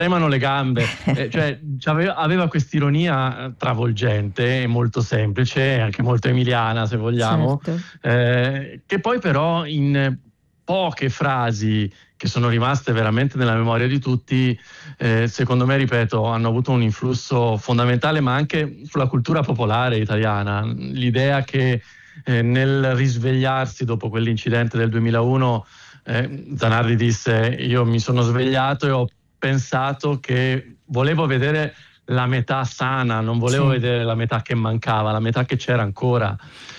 tremano le gambe, cioè aveva quest'ironia travolgente e molto semplice, anche molto emiliana se vogliamo, Certo. che poi però in poche frasi che sono rimaste veramente nella memoria di tutti, secondo me, ripeto, hanno avuto un influsso fondamentale, ma anche sulla cultura popolare italiana. L'idea che nel risvegliarsi dopo quell'incidente del 2001, Zanardi disse: io mi sono svegliato e ho pensato che volevo vedere la metà sana, non volevo vedere la metà che mancava, la metà che c'era ancora.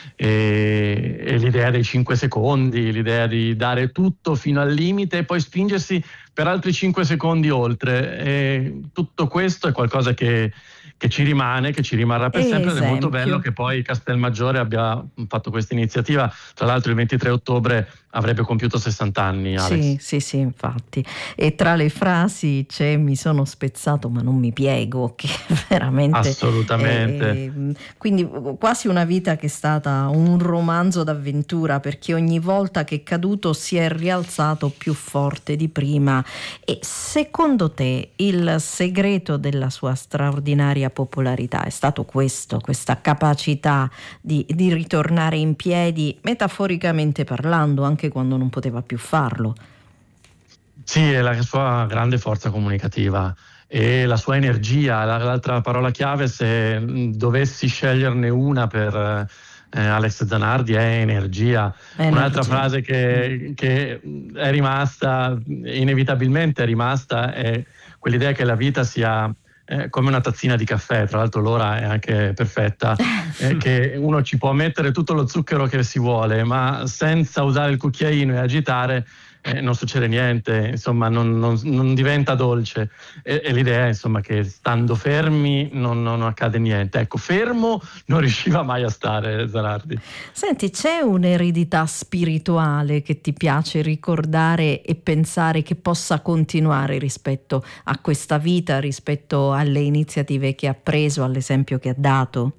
E l'idea dei 5 secondi, l'idea di dare tutto fino al limite e poi spingersi per altri 5 secondi oltre. E tutto questo è qualcosa che ci rimane, che ci rimarrà per sempre, ed è molto bello che poi Castelmaggiore abbia fatto questa iniziativa. Tra l'altro il 23 ottobre avrebbe compiuto 60 anni, Alex. Sì, infatti. E tra le frasi c'è "mi sono spezzato ma non mi piego", che veramente assolutamente. Quindi quasi una vita che è stata un romanzo d'avventura, perché ogni volta che è caduto si è rialzato più forte di prima. E secondo te il segreto della sua straordinaria popolarità è stato questo, questa capacità di ritornare in piedi, metaforicamente parlando, anche quando non poteva più farlo? Sì, è la sua grande forza comunicativa e la sua energia. L'altra parola chiave, se dovessi sceglierne una per Alex Zanardi, è energia. Un'altra frase che è rimasta, inevitabilmente è rimasta, è quell'idea che la vita sia come una tazzina di caffè. Tra l'altro l'ora è anche perfetta, che uno ci può mettere tutto lo zucchero che si vuole, ma senza usare il cucchiaino e agitare non succede niente, insomma non diventa dolce. E l'idea è, insomma, che stando fermi non accade niente. Ecco, fermo non riusciva mai a stare Zanardi. Senti, c'è un'eredità spirituale che ti piace ricordare e pensare che possa continuare rispetto a questa vita, rispetto alle iniziative che ha preso, all'esempio che ha dato?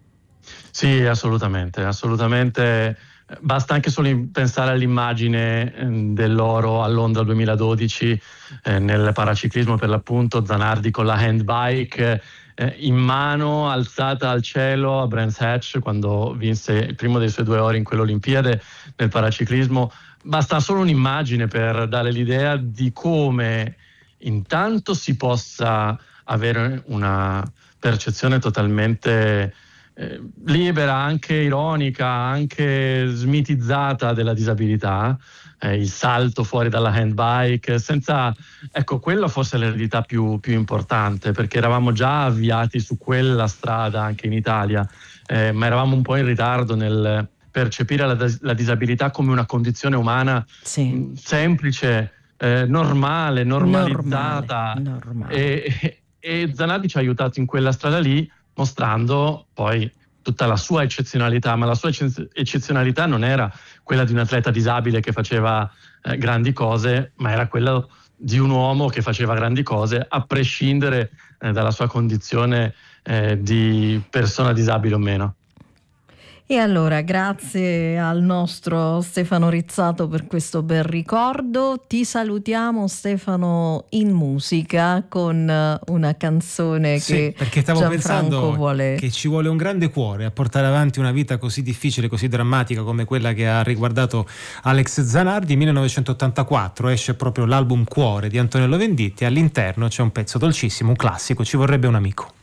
Sì, assolutamente. Basta anche solo pensare all'immagine dell'oro a Londra 2012 nel paraciclismo, per l'appunto, Zanardi con la handbike in mano, alzata al cielo a Brands Hatch, quando vinse il primo dei suoi 2 ori in quell'Olimpiade nel paraciclismo. Basta solo un'immagine per dare l'idea di come intanto si possa avere una percezione totalmente libera, anche ironica, anche smitizzata della disabilità, il salto fuori dalla handbike, senza, ecco, quella forse è l'eredità più importante, perché eravamo già avviati su quella strada anche in Italia, ma eravamo un po' in ritardo nel percepire la disabilità come una condizione umana semplice, normalizzata. E Zanardi ci ha aiutato in quella strada lì, mostrando poi tutta la sua eccezionalità, ma la sua eccezionalità non era quella di un atleta disabile che faceva grandi cose, ma era quella di un uomo che faceva grandi cose a prescindere dalla sua condizione di persona disabile o meno. E allora, grazie al nostro Stefano Rizzato per questo bel ricordo. Ti salutiamo, Stefano, in musica con una canzone che perché stavo pensando vuole... che ci vuole un grande cuore a portare avanti una vita così difficile, così drammatica come quella che ha riguardato Alex Zanardi. 1984 esce proprio l'album Cuore di Antonello Venditti, all'interno c'è un pezzo dolcissimo, un classico, Ci vorrebbe un amico.